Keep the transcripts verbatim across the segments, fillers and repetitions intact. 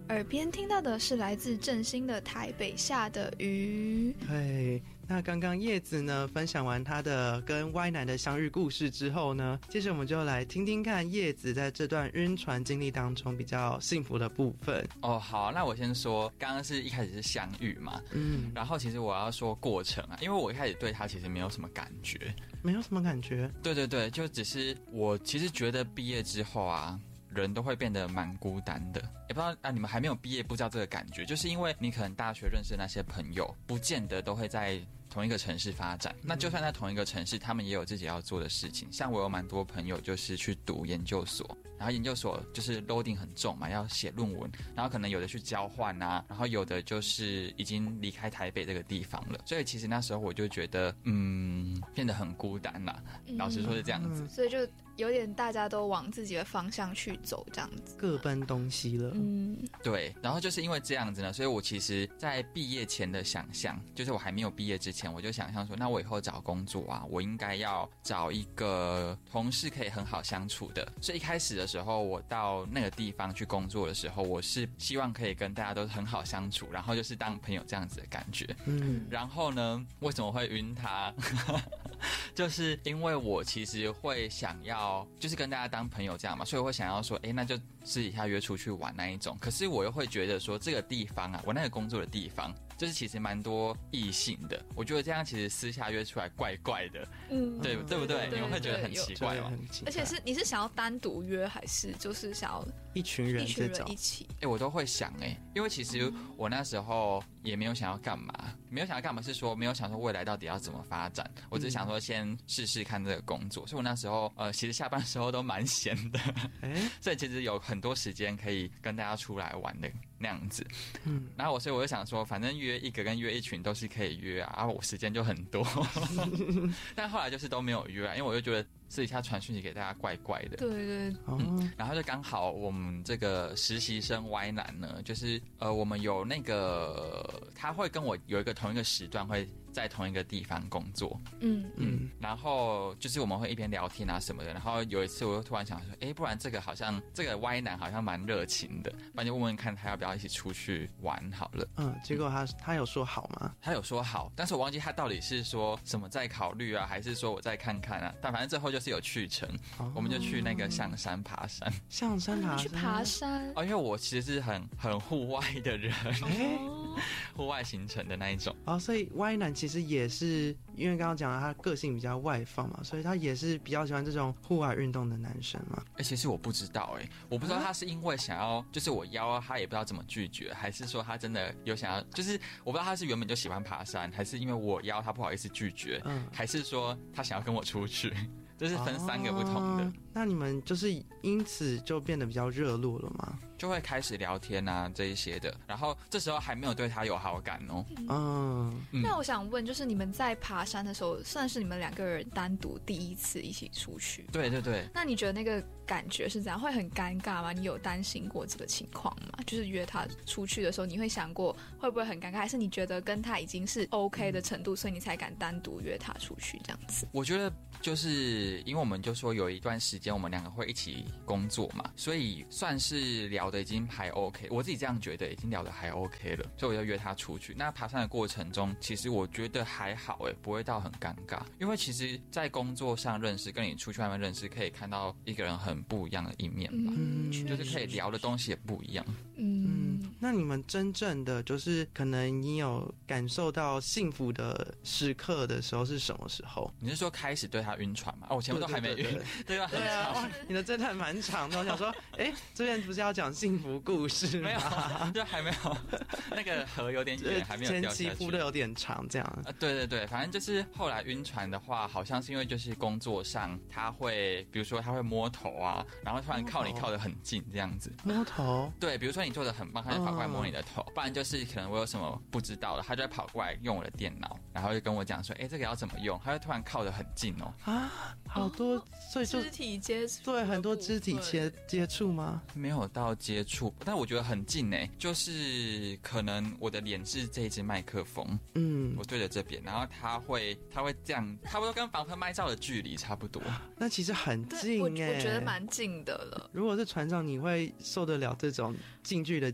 耳边听到的是来自振兴的台北下的雨。 对，那刚刚叶子呢分享完她的跟歪男的相遇故事之后呢，接着我们就来听听看叶子在这段晕船经历当中比较幸福的部分。 哦，好，那我先说，刚刚是一开始是相遇嘛，嗯，然后其实我要说过程啊，因为我一开始对他其实没有什么感觉， 没有什么感觉， 对对对，就只是我其实觉得毕业之后啊，人都会变得蛮孤单的，也不知道啊，你们还没有毕业不知道这个感觉，就是因为你可能大学认识的那些朋友，不见得都会在同一个城市发展，那就算在同一个城市，他们也有自己要做的事情。像我有蛮多朋友就是去读研究所，然后研究所就是 loading 很重嘛，要写论文，然后可能有的去交换啊，然后有的就是已经离开台北这个地方了。所以其实那时候我就觉得，嗯，变得很孤单啦。嗯、老实说是这样子， 所以就有点大家都往自己的方向去走，这样子各奔东西了。 嗯， 对。然后就是因为这样子呢，所以我其实在毕业前的想象，就是我还没有毕业之前，我就想象说，那我以后找工作啊，我应该要找一个同事可以很好相处的。所以一开始的时候，我到那个地方去工作的时候，我是希望可以跟大家都很好相处，然后就是当朋友这样子的感觉。嗯，然后呢，为什么会晕他？就是因为我其实会想要，就是跟大家当朋友这样嘛，所以我会想要说，哎，那就私底下约出去玩那一种。可是我又会觉得说，这个地方啊，我那个工作的地方，就是其实蛮多异性的，我觉得这样其实私下约出来怪怪的，嗯，对对不对？你们会觉得很奇怪吗？ 而且是你是想要单独约，还是就是想要一群人一群人一起？ 哎，我都会想哎、欸，因为其实我那时候也没有想要干嘛，没有想要干嘛是说没有想说未来到底要怎么发展，我只是想说先试试看这个工作，所以我那时候呃，其实下班的时候都蛮闲的，欸、所以其实有很多时间可以跟大家出来玩的那样子。嗯，然后我所以我就想说，反正约一个跟约一群都是可以约啊，然后我时间就很多，但后来就是都没有约啊，因为我就觉得私底下传讯息给大家怪怪的。 对对， 嗯，然后就刚好我们这个实习生歪男呢，就是呃，我们有那个他会跟我有一个同一个时段会在同一个地方工作，嗯嗯，然后就是我们会一边聊天啊什么的，然后有一次我就突然想说，哎，不然这个好像这个歪男好像蛮热情的，不然就问问看他要不要一起出去玩好了。 嗯，结果他他有说好吗？ 他有说好，但是我忘记他到底是说什么再考虑啊，还是说我再看看啊，但反正最后就是有去成，哦、我们就去那个象山爬山。 象山爬山？ 去爬山？ 哦，因为我其实是很很户外的人。哦户外行程的那一种哦，所以歪男其实也是因为刚刚讲了他个性比较外放嘛，所以他也是比较喜欢这种户外运动的男生嘛。 哎、欸，其实我不知道哎、欸，我不知道他是因为想要，就是我邀他也不知道怎么拒绝，还是说他真的有想要，就是我不知道他是原本就喜欢爬山，还是因为我邀他不好意思拒绝，嗯，还是说他想要跟我出去，就是分三个不同的。哦、 那你们就是因此就变得比较热络了吗？ 就会开始聊天啊这一些的，然后这时候还没有对他有好感哦。 嗯，嗯那我想问，就是你们在爬山的时候，算是你们两个人单独第一次一起出去？ 对对对。 那你觉得那个感觉是怎样？会很尴尬吗？你有担心过这个情况吗？就是约他出去的时候，你会想过会不会很尴尬，还是你觉得跟他已经是 OK 的程度，所以你才敢单独约他出去这样子？ 我觉得就是因为我们就说有一段时间我们两个会一起工作嘛，所以算是聊的已经还 OK， 我自己这样觉得已经聊得还 OK 了，所以我就约他出去。那爬山的过程中，其实我觉得还好诶，不会到很尴尬，因为其实在工作上认识，跟你出去外面认识，可以看到一个人很不一样的一面吧，嗯、就是可以聊的东西也不一样。 嗯，那你们真正的就是可能你有感受到幸福的时刻的时候是什么时候？ 你是说开始对他晕船吗？哦，我前面都还没晕， 对, 对, 对, 对, 对吧？ 对啊，你的侦探蛮长的。我想说，哎，这边不是要讲幸福故事吗？ 没有，就还没有，那个河有点远，还没有掉下去。 前期铺的有点长，这样。 啊，对对对，反正就是后来晕船的话，好像是因为就是工作上他会，比如说他会摸头啊，然后突然靠你靠得很近这样子。 摸头？ 对，比如说你做得很棒，他就跑过来摸你的头，嗯、不然就是可能我有什么不知道的，他就会跑过来用我的电脑，然后就跟我讲说，哎，这个要怎么用？他就突然靠得很近哦。 啊，好多，哦、所以就肢体接触， 对，很多肢体接接触吗？ 没有到接触，但我觉得很近诶，就是可能我的脸是这一支麦克风，嗯，我对着这边，然后他会他会这样，差不多跟防喷麦罩的距离差不多。 那其实很近诶， 我, 我觉得蛮近的了。 如果是船长，你会受得了这种近距离的接触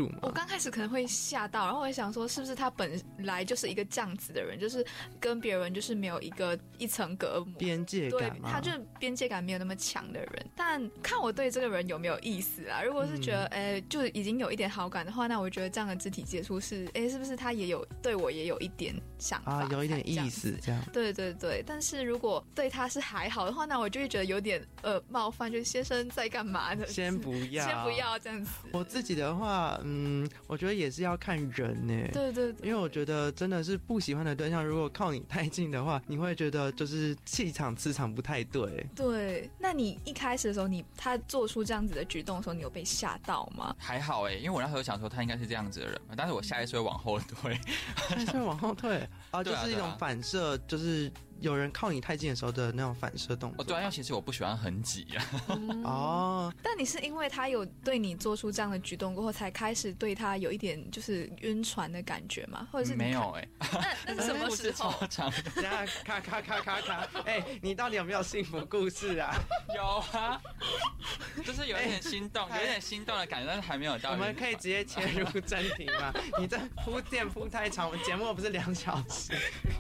度吗？ 我刚开始可能会吓到，然后我会想说，是不是他本来就是一个这样子的人，就是跟别人就是没有一个一层隔膜， 边界对感吗？ 他就是边界感没有那么强的人。但看我对这个人有没有意思啊？如果是觉得哎、嗯，就已经有一点好感的话，那我觉得这样的肢体接触是哎，是不是他也有对我也有一点想法啊，有一点意思这样。 对对对，但是如果对他是还好的话，那我就会觉得有点呃冒犯，就是先生在干嘛呢？ 先不要， 先不要这样子。 我自己的话，嗯，我觉得也是要看人呢。 对对对， 因为我觉得真的是不喜欢的对象，如果靠你太近的话，你会觉得就是气场磁场不太对。 对，那你一开始的时候，你他做出这样子的举动的时候，你有被吓到吗？ 还好哎、欸，因为我那时候想说他应该是这样子的人，但是我下意识会往后退， 下意识会往后退啊，就是一种反射，就是有人靠你太近的时候的那种反射动作。 哦，对啊，因为其实我不喜欢很挤啊。 嗯、 哦， 但你是因为他有对你做出这样的举动过后，才开始对他有一点就是晕船的感觉吗？或者是没有哎、 欸？那那是什么时候？ 等下咔咔咔咔咔！哎、欸，你到底有没有幸福故事啊？ 有啊，就是有一点心动，欸、有一點心动的感覺，但是还没有到。 我们可以直接切入正题吗？你这铺垫铺太长，我们节目不是两小时。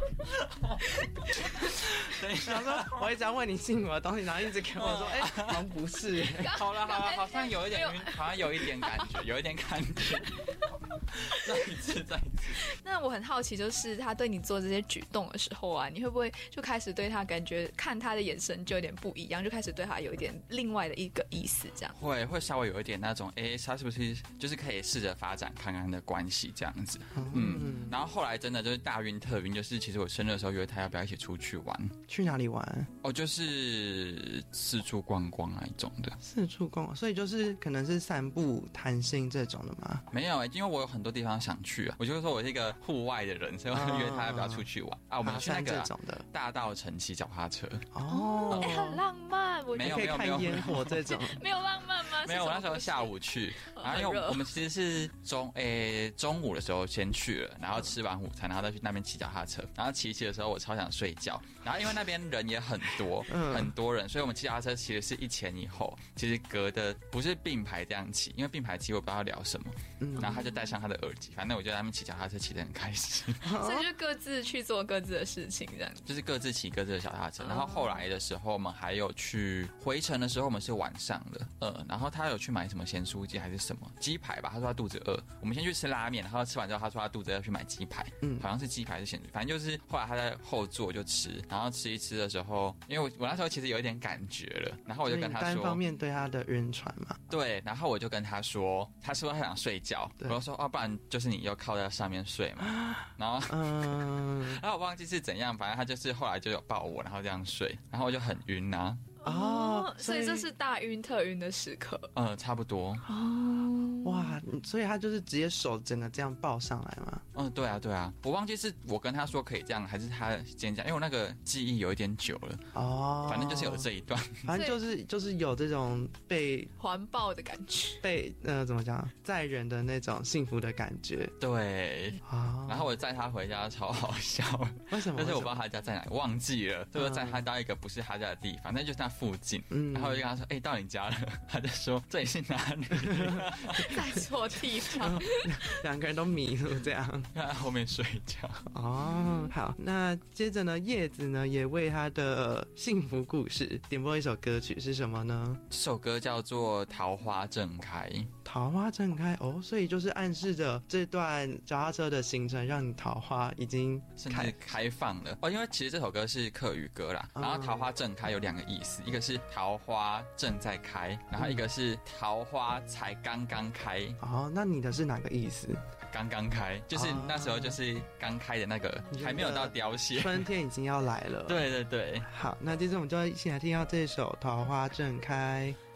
等一下， 说我一直要问你幸福的东西，然后一直跟我说，哎、欸，好像不是。 好了好了，好像有一点晕，好像有一点感觉，有一点感觉。再一次，再一次。 那我很好奇，就是他对你做这些举动的时候啊，你会不会就开始对他感觉看他的眼神就有点不一样，就开始对他有一点另外的一个意思，这样？ 会会稍微有一点那种，哎、欸，他是不是就是可以试着发展看看的关系这样子？嗯，嗯然后后来真的就是大晕特晕，就是其实我生日的时候约他要不要一起出去玩？ 去哪里玩？ 哦，就是四处逛逛那一种的。 四处逛，所以就是可能是散步、谈心这种的吗？ 没有哎、欸，因为我有很多地方想去啊。我就是说我是一个户外的人，所以我就约他要不要出去玩、哦、啊？我们去那个、啊、 这种的大稻埕骑脚踏车。 哦，哎、欸，很浪漫。我没有没有没有烟火这种， 没有浪漫吗？ 没有，我那时候下午去，然后因为我们其实是中诶、欸、中午的时候先去了，然后吃完午餐，然后再去那边骑脚踏车。然后骑骑的时候我超想睡觉，然后因为那边人也很多，嗯、很多人，所以我们骑脚踏车骑的是一前一后，其实隔的不是并排这样骑，因为并排骑我不知道要聊什么，嗯、然后他就戴上他的耳机，反正我就在那边骑脚踏车骑得很开心， 所以就各自去做各自的事情，这样就是各自骑各自的脚踏车。然后后来的时候，我们还有去回程的时候，我们是晚上的，呃，然后他有去买什么咸酥鸡还是什么鸡排吧，他说他肚子饿，我们先去吃拉面，然后吃完之后他说他肚子饿去买鸡排，嗯，好像是鸡排还是咸酥鸡，反正就是后来他在后座就吃，然后吃一吃的时候，因为我我那时候其实有一点感觉了，然后我就跟他说， 单方面对他的晕船嘛， 对，然后我就跟他说，他说他想睡觉，我就说哦，不然就是你又靠在上面睡嘛，然后嗯，然后我忘记是怎样，反正他就是后来就有抱我，然后这样睡，然后我就很晕啊。 哦，所以这是大晕特晕的时刻。 嗯，差不多。 哦， 哇，所以他就是直接手整个这样抱上来吗？ 嗯，对啊，对啊，我忘记是我跟他说可以这样，还是他先讲，因为我那个记忆有一点久了。哦，反正就是有这一段， 反正就是就是有这种被环抱的感觉， 被呃怎么讲，载人的那种幸福的感觉。 对， 哦， 然后我载他回家超好笑， 为什么？ 但是我不知道他家在哪，忘记了，所以我载他到一个不是他家的地方，但就是那附近。嗯，然后我就跟他说：“哎、欸，到你家了。”他就说：“这里是哪里？” 在错地方， 两个人都迷路这样， 在后面睡觉。 哦，好，那接着呢，叶子呢也为他的幸福故事点播一首歌曲，是什么呢？ 这首歌叫做《桃花正开》。 桃花正开哦，所以就是暗示着这段脚踏车的行程让你桃花已经甚至开放了哦。因为其实这首歌是客语歌啦，然后桃花正开有两个意思，一个是桃花正在开，然后一个是桃花才刚刚开。 哦，那你的是哪个意思？ 刚刚开，就是那时候就是刚开的那个，还没有到凋谢， 春天已经要来了。 对对对， 好，那接着我们就一起来听到这首《桃花正开》。